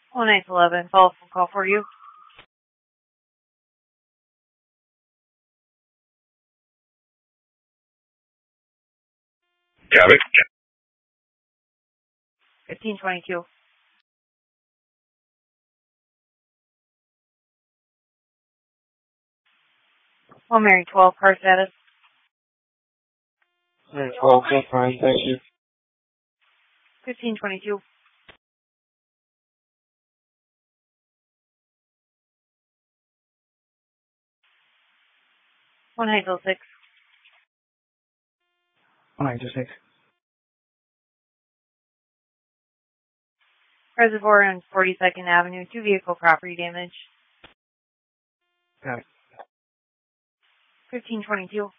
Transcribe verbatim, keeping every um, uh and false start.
one eight eleven, follow-up call for you. Got it. fifteen twenty-two. One Mary twelve, car status. Mary twelve, that's fine, thank you. fifteen twenty-two. one eight oh six. one eight oh six. Reservoir on forty-second Avenue, two vehicle property damage. Got it. fifteen twenty-two.